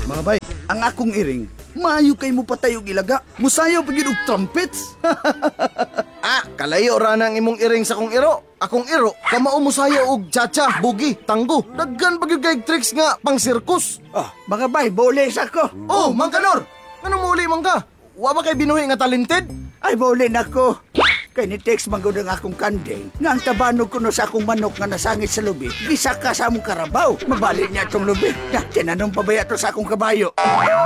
Mga bay, ang akong iring, maayo kay mo patayog ilaga. Musayaw pagid og trumpets. Kalayo ra nang imong iring sa kong iro. Akong iro, kamao mo sayo og cha-cha, bugi, tanggo. Daggan pagyud kay tricks nga pang sirkus. Mga bay, boles ako. Oh, Mang Kanor! Anong muli man ka? Wa ba kay binuhi nga talented? Ay, bolen ako. Kay ni text magod ang akong kandeng. Nga ang tabanog ko no sa akong manok nga nasangit sa lubi. Bisa ka sa among karabaw. Mabalik niya itong lubi. Tinanong pa ba to sa akong kabayo?